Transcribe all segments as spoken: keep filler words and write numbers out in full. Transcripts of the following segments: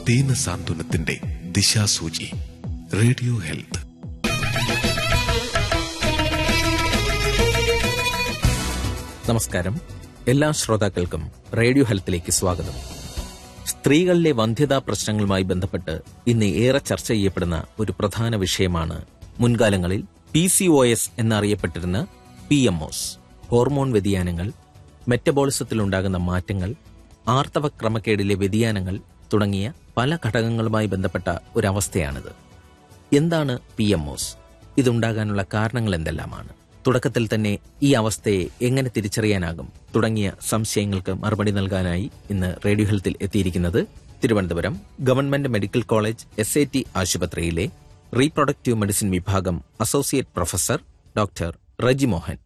ദീനസാന്ത്വനത്തിന്റെ ദിശാസൂചി. Radio health. നമസ്കാരം. എല്ലാ ശ്രോതാക്കൾക്കും റേഡിയോ ഹെൽത്തിലേക്ക് സ്വാഗതം. സ്ത്രീകളിലെ വന്ധ്യതാ പ്രശ്നങ്ങളുമായി ബന്ധപ്പെട്ട് ഇന്ന് ഏറെ ചർച്ച ചെയ്യപ്പെടുന്ന ഒരു പ്രധാന വിഷയമാണ് മുൻകാലങ്ങളിൽ പി സി ഒ എസ് എന്നറിയപ്പെട്ടിരുന്ന പി എം ഒസ്. ഹോർമോൺ വ്യതിയാനങ്ങൾ, മെറ്റബോളിസത്തിലുണ്ടാകുന്ന മാറ്റങ്ങൾ, ആർത്തവ ക്രമക്കേടിലെ വ്യതിയാനങ്ങൾ തുടങ്ങിയ പല ഘടകങ്ങളുമായി ബന്ധപ്പെട്ട ഒരവസ്ഥയാണിത്. എന്താണ് പി എം ഒസ്? ഇതുണ്ടാകാനുള്ള കാരണങ്ങൾ എന്തെല്ലാമാണ്? തുടക്കത്തിൽ തന്നെ ഈ അവസ്ഥയെ എങ്ങനെ തിരിച്ചറിയാനാകും തുടങ്ങിയ സംശയങ്ങൾക്ക് മറുപടി നൽകാനായി ഇന്ന് റേഡിയോ ഹെൽത്തിൽ എത്തിയിരിക്കുന്നത് Thiruvananthapuram government medical college S A T ആശുപത്രിയിലെ റീപ്രൊഡക്റ്റീവ് മെഡിസിൻ വിഭാഗം associate professor doctor Reji Mohan.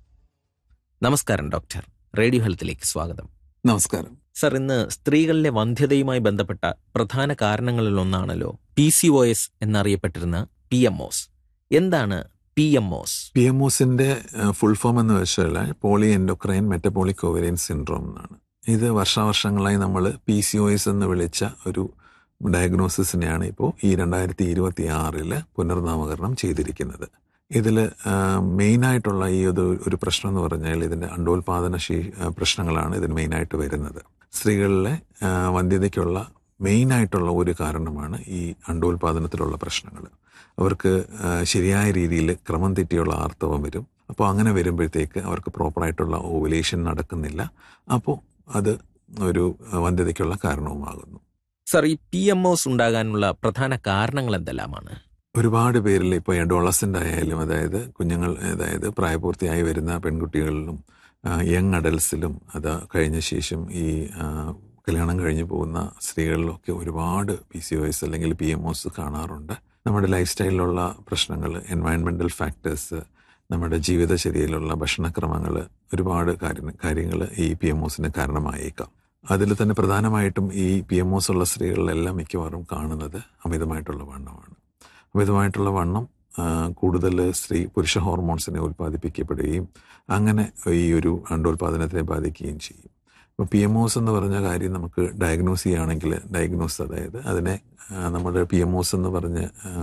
നമസ്കാരം ഡോക്ടർ. റേഡിയോ ഹെൽത്തിലേക്ക് സ്വാഗതം. നമസ്കാരം സർ, ഇന്ന് സ്ത്രീകളിലെ വന്ധ്യതയുമായി ബന്ധപ്പെട്ട പ്രധാന കാരണങ്ങളിൽ ഒന്നാണല്ലോ പി സി ഒ എസ് എന്നറിയപ്പെട്ടിരുന്ന പി എം ഒസ്. എന്താണ് P M O S? P M ഒസിന്റെ full form എന്ന് വെച്ചാൽ poly endocrine metabolic ovarian syndrome എന്നാണ്. ഇത് വർഷാവർഷങ്ങളായി നമ്മൾ പി സി ഒ എസ് എന്ന് വിളിച്ച ഒരു ഡയഗ്നോസിസിനെയാണ് ഇപ്പോൾ ഈ രണ്ടായിരത്തി ഇരുപത്തി ആറില് പുനർനാമകരണം ചെയ്തിരിക്കുന്നത്. ഇതിൽ മെയിനായിട്ടുള്ള ഈ ഒരു ഒരു പ്രശ്നം എന്ന് പറഞ്ഞാൽ ഇതിൻ്റെ അണ്ടോൽപാദന ശീ പ്രശ്നങ്ങളാണ് ഇതിന് മെയിനായിട്ട് വരുന്നത്. സ്ത്രീകളിലെ വന്ധ്യതയ്ക്കുള്ള മെയിനായിട്ടുള്ള ഒരു കാരണമാണ് ഈ അണ്ടോൽപാദനത്തിലുള്ള പ്രശ്നങ്ങൾ. അവർക്ക് ശരിയായ രീതിയിൽ ക്രമം തെറ്റിയുള്ള ആർത്തവം വരും. അപ്പോൾ അങ്ങനെ വരുമ്പോഴത്തേക്ക് അവർക്ക് പ്രോപ്പറായിട്ടുള്ള ഓവുലേഷൻ നടക്കുന്നില്ല. അപ്പോൾ അത് ഒരു വന്ധ്യതയ്ക്കുള്ള കാരണവുമാകുന്നു. സർ, ഈ പി എം ഒസ് ഉണ്ടാകാനുള്ള പ്രധാന കാരണങ്ങൾ എന്തെല്ലാമാണ്? ഒരുപാട് പേരിൽ ഇപ്പോൾ അഡോളസൻ്റ് ആയാലും, അതായത് കുഞ്ഞുങ്ങൾ, അതായത് പ്രായപൂർത്തിയായി വരുന്ന പെൺകുട്ടികളിലും യങ് അഡൽസിലും, അത് കഴിഞ്ഞ ശേഷം ഈ കല്യാണം കഴിഞ്ഞ് പോകുന്ന സ്ത്രീകളിലൊക്കെ ഒരുപാട് പി സി ഒ എസ് അല്ലെങ്കിൽ പി എം ഒസ് കാണാറുണ്ട്. നമ്മുടെ ലൈഫ് സ്റ്റൈലിലുള്ള പ്രശ്നങ്ങൾ, എൻവയൺമെൻ്റൽ ഫാക്ടേഴ്സ്, നമ്മുടെ ജീവിതചര്യയിലുള്ള ഭക്ഷണക്രമങ്ങൾ, ഒരുപാട് കാര്യ കാര്യങ്ങൾ ഈ പി എം ഒസിന് കാരണമായേക്കാം. അതിൽ തന്നെ പ്രധാനമായിട്ടും ഈ പി എം ഒസ് ഉള്ള സ്ത്രീകളിലെല്ലാം മിക്കവാറും കാണുന്നത് അമിതമായിട്ടുള്ള വണ്ണമാണ്. അമിതമായിട്ടുള്ള വണ്ണം കൂടുതൽ സ്ത്രീ പുരുഷ ഹോർമോൺസിനെ ഉൽപ്പാദിപ്പിക്കപ്പെടുകയും അങ്ങനെ ഈ ഒരു അണ്ടോൽപാദനത്തിനെ ബാധിക്കുകയും ചെയ്യും. ഇപ്പോൾ പി എം ഒസ് എന്ന് പറഞ്ഞ കാര്യം നമുക്ക് ഡയഗ്നോസ് ചെയ്യുകയാണെങ്കിൽ, ഡയഗ്നോസ് അതായത് അതിനെ നമ്മുടെ പി എം ഒസ് എന്ന് പറഞ്ഞ്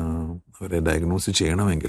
അവരെ ഡയഗ്നോസ് ചെയ്യണമെങ്കിൽ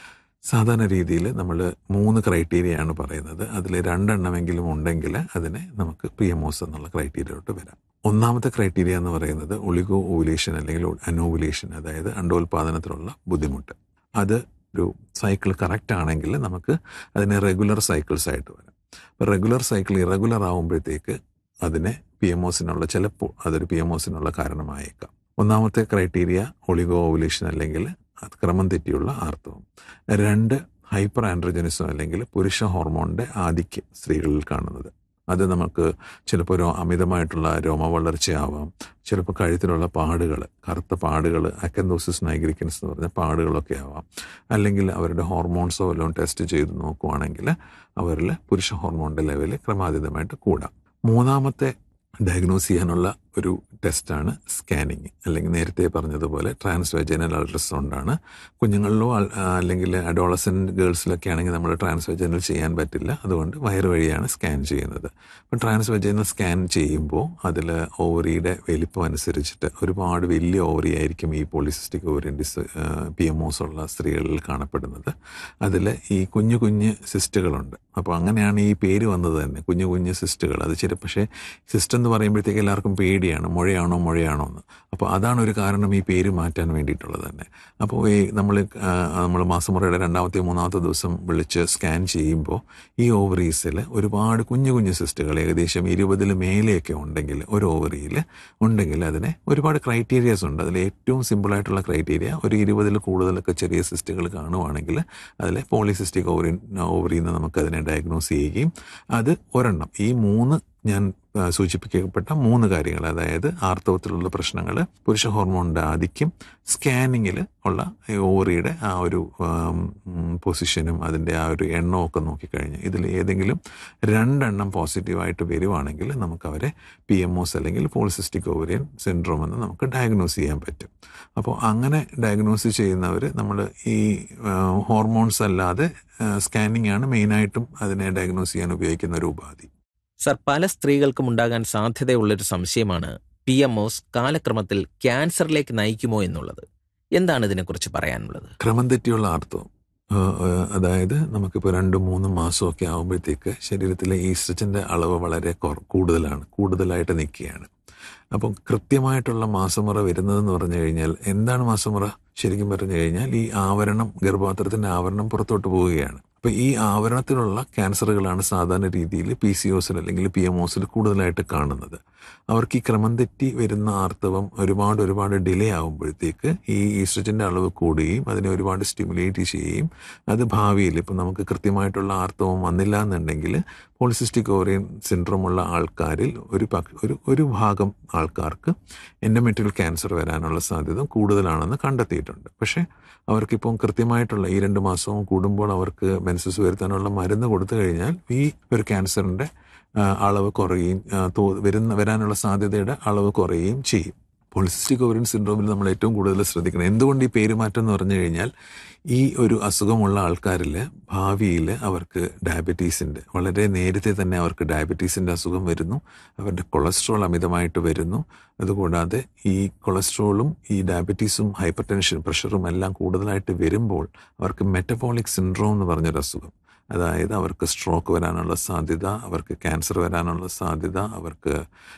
സാധാരണ രീതിയിൽ നമ്മൾ മൂന്ന് ക്രൈറ്റീരിയയാണ് പറയുന്നത്. അതിൽ രണ്ടെണ്ണമെങ്കിലും ഉണ്ടെങ്കിൽ അതിനെ നമുക്ക് പി എം ഒസ് എന്നുള്ള ക്രൈറ്റീരിയയിലോട്ട് വരാം. ഒന്നാമത്തെ ക്രൈറ്റീരിയ എന്ന് പറയുന്നത് ഒളിഗോ ഓവുലേഷൻ അല്ലെങ്കിൽ അനോവുലേഷൻ, അതായത് അണ്ടോൽപാദനത്തിലുള്ള ബുദ്ധിമുട്ട്. അത് ഒരു സൈക്കിൾ കറക്റ്റ് ആണെങ്കിൽ നമുക്ക് അതിനെ റെഗുലർ സൈക്കിൾസ് ആയിട്ട് വരാം. അപ്പോൾ റെഗുലർ സൈക്കിൾ ഇറഗുലർ ആകുമ്പോഴത്തേക്ക് അതിനെ പി എം ഒസിനുള്ള ചിലപ്പോൾ അതൊരു പി എം ഒസിനുള്ള കാരണമായേക്കാം. ഒന്നാമത്തെ ക്രൈറ്റീരിയ ഒളിഗോ ഓവുലേഷൻ അല്ലെങ്കിൽ ക്രമം തെറ്റിയുള്ള ആർത്തവം. രണ്ട്, ഹൈപ്പർ ആൻഡ്രോജനിസം അല്ലെങ്കിൽ പുരുഷ ഹോർമോണിൻ്റെ ആധിക്യം സ്ത്രീകളിൽ കാണുന്നത്. അത് നമുക്ക് ചിലപ്പോൾ ഒരു അമിതമായിട്ടുള്ള രോമവളർച്ചയാവാം, ചിലപ്പോൾ കഴുത്തിലുള്ള പാടുകൾ, കറുത്ത പാടുകൾ, അക്കന്തോസിസ് നൈഗ്രിക്കൻസ് എന്ന് പറഞ്ഞ പാടുകളൊക്കെ ആവാം. അല്ലെങ്കിൽ അവരുടെ ഹോർമോൺസോ വല്ലതും ടെസ്റ്റ് ചെയ്ത് നോക്കുവാണെങ്കിൽ അവരിൽ പുരുഷ ഹോർമോണിൻ്റെ ലെവൽ ക്രമാതീതമായിട്ട് കൂടാം. മൂന്നാമത്തെ ഡയഗ്നോസ് ചെയ്യാനുള്ള ഒരു ടെസ്റ്റാണ് സ്കാനിങ്, അല്ലെങ്കിൽ നേരത്തെ പറഞ്ഞതുപോലെ ട്രാൻസ്വജനൽ അൾട്രാസൗണ്ടാണ്. കുഞ്ഞുങ്ങളിലോ അല്ലെങ്കിൽ അഡോളസെൻ്റ് ഗേൾസിലൊക്കെ ആണെങ്കിൽ നമ്മൾ ട്രാൻസ്വജനൽ ചെയ്യാൻ പറ്റില്ല, അതുകൊണ്ട് വയറ് വഴിയാണ് സ്കാൻ ചെയ്യുന്നത്. അപ്പം ട്രാൻസ്വജനൽ സ്കാൻ ചെയ്യുമ്പോൾ അതിൽ ഓവറിയുടെ വലിപ്പം അനുസരിച്ചിട്ട് ഒരുപാട് വലിയ ഓവറി ആയിരിക്കും ഈ പോളിസിസ്റ്റിക് ഓവറിയൻ ഡിസ് പി എം ഒസ് ഉള്ള സ്ത്രീകളിൽ കാണപ്പെടുന്നത്. അതിൽ ഈ കുഞ്ഞു കുഞ്ഞ് സിസ്റ്റുകളുണ്ട്. അപ്പോൾ അങ്ങനെയാണ് ഈ പേര് വന്നത് തന്നെ, കുഞ്ഞു കുഞ്ഞു സിസ്റ്റുകൾ. അത് ചില പക്ഷേ സിസ്റ്റ് എന്ന് പറയുമ്പോഴത്തേക്ക് എല്ലാവർക്കും പേടിയാണ്, മുഴയാണോ മുഴയാണോ എന്ന്. അപ്പോൾ അതാണ് ഒരു കാരണം ഈ പേര് മാറ്റാൻ വേണ്ടിയിട്ടുള്ളത് തന്നെ. അപ്പോൾ ഈ നമ്മൾ നമ്മൾ മാസമുറയുടെ രണ്ടാമത്തെ മൂന്നാമത്തെ ദിവസം വിളിച്ച് സ്കാൻ ചെയ്യുമ്പോൾ ഈ ഓവറീസിൽ ഒരുപാട് കുഞ്ഞു കുഞ്ഞു സിസ്റ്റുകൾ ഏകദേശം ഇരുപതിൽ മേലെയൊക്കെ ഉണ്ടെങ്കിൽ, ഒരു ഓവറിയിൽ ഉണ്ടെങ്കിൽ അതിന് ഒരുപാട് ക്രൈറ്റീരിയാസ് ഉണ്ട്. അതിൽ ഏറ്റവും സിമ്പിളായിട്ടുള്ള ക്രൈറ്റീരിയ ഒരു ഇരുപതിൽ കൂടുതലൊക്കെ ചെറിയ സിസ്റ്റുകൾ കാണുവാണെങ്കിൽ അതിൽ പോളിസിസ്റ്റിക് ഓവറി ഓവറിയിൽ നിന്ന് നമുക്കതിനെ ഡയഗ്നോസ് ചെയ്യുകയും അത് ഒരെണ്ണം, ഈ മൂന്ന് ഞാൻ സൂചിപ്പിക്കപ്പെട്ട മൂന്ന് കാര്യങ്ങൾ, അതായത് ആർത്തവത്തിലുള്ള പ്രശ്നങ്ങൾ, പുരുഷ ഹോർമോണിൻ്റെ ആധിക്യം, സ്കാനിങ്ങിൽ ഉള്ള ഓവറിയുടെ ആ ഒരു പൊസിഷനും അതിൻ്റെ ആ ഒരു എണ്ണമൊക്കെ നോക്കിക്കഴിഞ്ഞ് ഇതിൽ ഏതെങ്കിലും രണ്ടെണ്ണം പോസിറ്റീവായിട്ട് വരുവാണെങ്കിൽ നമുക്ക് അവരെ പി എം ഒസ് അല്ലെങ്കിൽ പോളിസിസ്റ്റിക് ഓവറിയൻ സിൻഡ്രോം എന്ന് നമുക്ക് ഡയഗ്നോസ് ചെയ്യാൻ പറ്റും. അപ്പോൾ അങ്ങനെ ഡയഗ്നോസ് ചെയ്യുന്നവർ നമ്മൾ ഈ ഹോർമോൺസ് അല്ലാതെ സ്കാനിങ് ആണ് മെയിനായിട്ടും അതിനെ ഡയഗ്നോസ് ചെയ്യാൻ ഉപയോഗിക്കുന്ന ഒരു ഉപാധി. സർ, പല സ്ത്രീകൾക്കും ഉണ്ടാകാൻ സാധ്യതയുള്ളൊരു സംശയമാണ് പി എം ഒസ് കാലക്രമത്തിൽ ക്യാൻസറിലേക്ക് നയിക്കുമോ എന്നുള്ളത്. എന്താണ് ഇതിനെക്കുറിച്ച് പറയാനുള്ളത്? ക്രമം തെറ്റിയുള്ള ആർത്തവം, അതായത് നമുക്കിപ്പോൾ രണ്ടും മൂന്നും മാസമൊക്കെ ആകുമ്പോഴത്തേക്ക് ശരീരത്തിലെ ഈസ്ട്രജൻ്റെ അളവ് വളരെ കൂടുതലാണ്, കൂടുതലായിട്ട് നിൽക്കുകയാണ്. അപ്പം കൃത്യമായിട്ടുള്ള മാസമുറ വരുന്നതെന്ന് പറഞ്ഞു കഴിഞ്ഞാൽ, എന്താണ് മാസമുറ ശരിക്കും പറഞ്ഞു കഴിഞ്ഞാൽ, ഈ ആവരണം, ഗർഭപാത്രത്തിൻ്റെ ആവരണം പുറത്തോട്ട് പോവുകയാണ്. അപ്പോൾ ഈ ആവരണത്തിലുള്ള ക്യാൻസറുകളാണ് സാധാരണ രീതിയിൽ പി സി ഒസിൽ അല്ലെങ്കിൽ പി എം ഒസിൽ കൂടുതലായിട്ട് കാണുന്നത്. അവർക്ക് ഈ ക്രമം തെറ്റി വരുന്ന ആർത്തവം ഒരുപാട് ഒരുപാട് ഡിലേ ആകുമ്പോഴത്തേക്ക് ഈ ഈസ്ട്രജൻ്റെ അളവ് കൂടുകയും അതിനെ ഒരുപാട് സ്റ്റിമുലേറ്റ് ചെയ്യുകയും അത് ഭാവിയിൽ ഇപ്പം നമുക്ക് കൃത്യമായിട്ടുള്ള ആർത്തവം വന്നില്ല എന്നുണ്ടെങ്കിൽ പോളിസിസ്റ്റിക് ഓവറിയൻ സിൻഡ്രോം ഉള്ള ആൾക്കാരിൽ ഒരു ഒരു ഒരു ഭാഗം ആൾക്കാർക്ക് എൻഡോമെട്രിയൽ ക്യാൻസർ വരാനുള്ള സാധ്യത കൂടുതലാണെന്ന് കണ്ടെത്തിയിട്ടുണ്ട്. പക്ഷേ അവർക്കിപ്പം കൃത്യമായിട്ടുള്ള ഈ രണ്ട് മാസവും കൂടുമ്പോൾ അവർക്ക് മെൻസസ് വരുത്താനുള്ള മരുന്ന് കൊടുത്തു കഴിഞ്ഞാൽ ഈ ഒരു ക്യാൻസറിൻ്റെ അളവ് കുറയുകയും വരുന്ന വരാനുള്ള സാധ്യതയുടെ അളവ് കുറയുകയും ചെയ്യും. പോളിസിസ്റ്റിക് ഓവറിയൻ സിൻഡ്രോമിൽ നമ്മൾ ഏറ്റവും കൂടുതൽ ശ്രദ്ധിക്കണം. എന്തുകൊണ്ട് ഈ പേരുമാറ്റം എന്ന് പറഞ്ഞു കഴിഞ്ഞാൽ, ഈ ഒരു അസുഖമുള്ള ആൾക്കാരിൽ ഭാവിയിൽ അവർക്ക് ഡയബറ്റീസിൻ്റെ വളരെ നേരത്തെ തന്നെ അവർക്ക് ഡയബറ്റീസിൻ്റെ അസുഖം വരുന്നു, അവരുടെ കൊളസ്ട്രോൾ അമിതമായിട്ട് വരുന്നു. അതുകൂടാതെ ഈ കൊളസ്ട്രോളും ഈ ഡയബറ്റീസും ഹൈപ്പർ ടെൻഷൻ പ്രഷറും എല്ലാം കൂടുതലായിട്ട് വരുമ്പോൾ അവർക്ക് മെറ്റബോളിക് സിൻഡ്രോം എന്ന് പറഞ്ഞൊരു അസുഖം, അതായത് അവർക്ക് സ്ട്രോക്ക് വരാനുള്ള സാധ്യത, അവർക്ക് ക്യാൻസർ വരാനുള്ള സാധ്യത, അവർക്ക്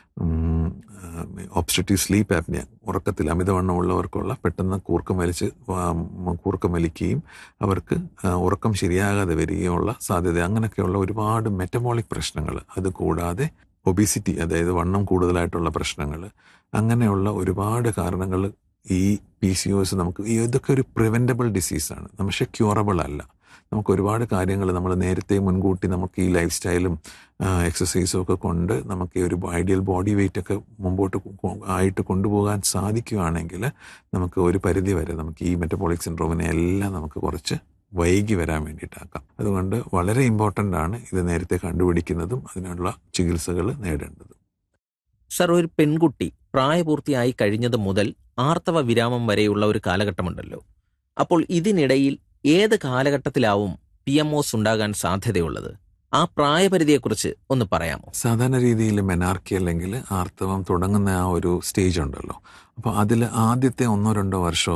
ഒബ്സ്ട്രക്റ്റീവ് സ്ലീപ്പ് ആപ്നിയ, ഉറക്കത്തിൽ അമിതവണ്ണമുള്ളവർക്കുള്ള പെട്ടെന്ന് കൂർക്കം വലിച്ച് കൂർക്കം വലിക്കുകയും അവർക്ക് ഉറക്കം ശരിയാകാതെ വരികയുള്ള സാധ്യത, അങ്ങനെയൊക്കെയുള്ള ഒരുപാട് മെറ്റബോളിക് പ്രശ്നങ്ങൾ, അതുകൂടാതെ ഒബിസിറ്റി, അതായത് വണ്ണം കൂടുതലായിട്ടുള്ള പ്രശ്നങ്ങൾ, അങ്ങനെയുള്ള ഒരുപാട് കാരണങ്ങൾ ഈ പി സി ഒ എസ് നമുക്ക്, ഇതൊക്കെ ഒരു പ്രിവെൻറ്റബിൾ ഡിസീസാണ്, പക്ഷേ ക്യൂറബിൾ അല്ല. നമുക്ക് ഒരുപാട് കാര്യങ്ങൾ നമ്മൾ നേരത്തെ മുൻകൂട്ടി നമുക്ക് ഈ ലൈഫ് സ്റ്റൈലും എക്സസൈസും ഒക്കെ കൊണ്ട് നമുക്ക് ഒരു ഐഡിയൽ ബോഡി വെയ്റ്റ് ഒക്കെ മുമ്പോട്ട് ആയിട്ട് കൊണ്ടുപോകാൻ സാധിക്കുകയാണെങ്കിൽ നമുക്ക് ഒരു പരിധി വരെ നമുക്ക് ഈ മെറ്റബോളിക് സിൻഡ്രോമിനെ എല്ലാം നമുക്ക് കുറച്ച് വൈകി വരാൻ വേണ്ടിയിട്ടാക്കാം. അതുകൊണ്ട് വളരെ ഇമ്പോർട്ടൻ്റ് ആണ് ഇത് നേരത്തെ കണ്ടുപിടിക്കുന്നതും അതിനുള്ള ചികിത്സകൾ നേടേണ്ടതും. സർ, ഒരു പെൺകുട്ടി പ്രായപൂർത്തിയായി കഴിഞ്ഞത് മുതൽ ആർത്തവ വിരാമം വരെയുള്ള ഒരു കാലഘട്ടമുണ്ടല്ലോ. അപ്പോൾ ഇതിനിടയിൽ ഏത് കാലഘട്ടത്തിലാവും പി എം ഒസ് ഉണ്ടാകാൻ സാധ്യതയുള്ളത്? ആ പ്രായപരിധിയെക്കുറിച്ച് ഒന്ന് പറയാമോ? സാധാരണ രീതിയിൽ മെനാർക്കി അല്ലെങ്കിൽ ആർത്തവം തുടങ്ങുന്ന ആ ഒരു സ്റ്റേജ് ഉണ്ടല്ലോ, അപ്പോൾ അതിൽ ആദ്യത്തെ ഒന്നോ രണ്ടോ വർഷം